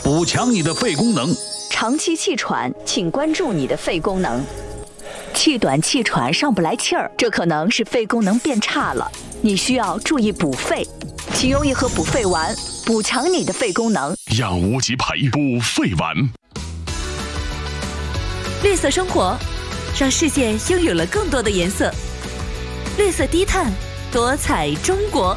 补强你的肺功能。 长期气喘，请关注你的肺功能。气短气喘上不来气儿，这可能是肺功能变差了，你需要注意补肺，请用一盒补肺丸，补强你的肺功能。 养无极培补肺丸。 绿色生活，让世界拥有了更多的颜色。绿色低碳，多彩中国。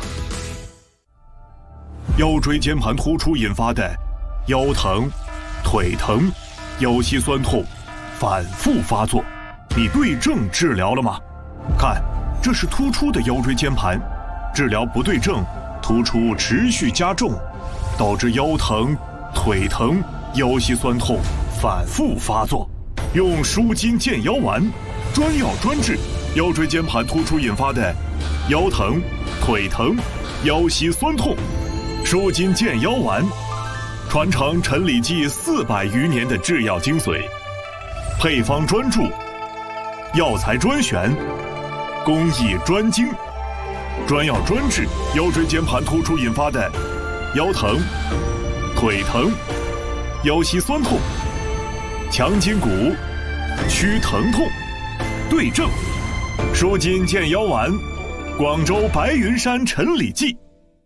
腰椎间盘突出引发的腰疼、腿疼、腰膝酸痛反复发作，你对症治疗了吗？看，这是突出的腰椎间盘，治疗不对症，突出持续加重，导致腰疼、腿疼、腰膝酸痛反复发作。用舒筋健腰丸，专药专治腰椎间盘突出引发的腰疼、腿疼、腰膝酸痛。舒筋健腰丸，传承陈李济400余年的制药精髓，配方专注，药材专选，工艺专精，专药专治腰椎间盘突出引发的腰疼、腿疼、腰膝酸痛，强筋骨，祛疼痛，对症。舒筋健腰丸，广州白云山陈李济。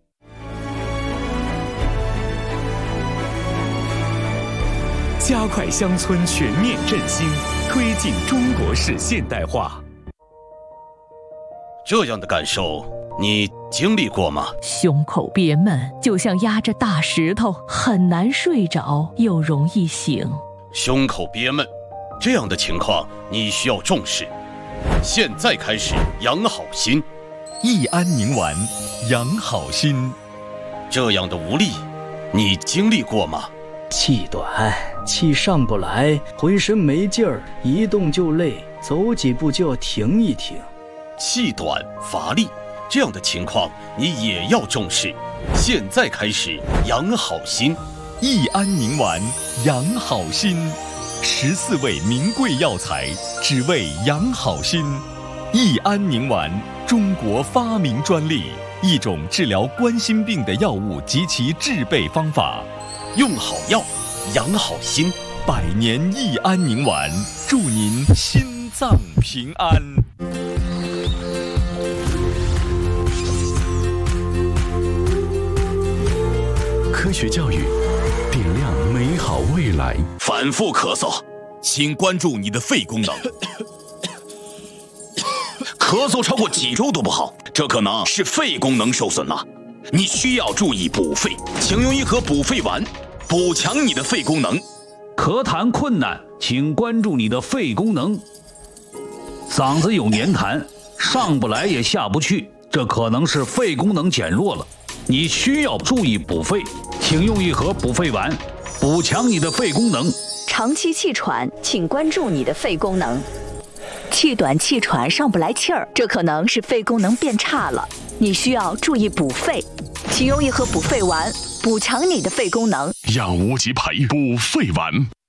加快乡村全面振兴，推进中国式现代化。 这样的感受你经历过吗？ 胸口憋闷，就像压着大石头，很难睡着，又容易醒。 胸口憋闷，这样的情况你需要重视。现在开始养好心， 益安宁丸，养好心。 这样的无力，你经历过吗？ 气短，气上不来，浑身没劲儿，一动就累，走几步就要停一停。 气短乏力，这样的情况你也要重视。现在开始养好心， 益安宁丸，养好心。14味名贵药材，只为养好心。益安宁丸，中国发明专利，一种治疗冠心病的药物及其制备方法。 用好药，养好心。 100年益安宁丸，祝您心脏平安。 科学教育，点亮美好未来。 反复咳嗽，请关注你的肺功能。咳嗽超过几周都不好，这可能是肺功能受损了。你需要注意补肺，请用一盒补肺丸，补强你的肺功能。 咳痰困难，请关注你的肺功能。嗓子有黏痰，上不来也下不去，这可能是肺功能减弱了。你需要注意补肺，请用一盒补肺丸，补强你的肺功能。 长期气喘，请关注你的肺功能。气短气喘上不来气儿，这可能是肺功能变差了，你需要注意补肺，请用一盒补肺丸，补强你的肺功能。 养无极培补肺丸。